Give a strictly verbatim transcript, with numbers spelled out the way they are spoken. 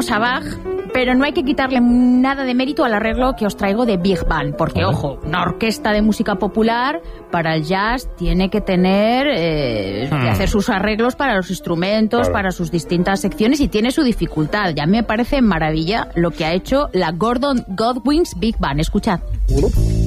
tenemos a Bach, pero no hay que quitarle nada de mérito al arreglo que os traigo de Big Band, porque, ojo, una orquesta de música popular para el jazz tiene que tener, eh, hmm. que hacer sus arreglos para los instrumentos, claro. para sus distintas secciones, y tiene su dificultad. Y a mí me parece maravilla lo que ha hecho la Gordon Goodwin's Big Band. Escuchad.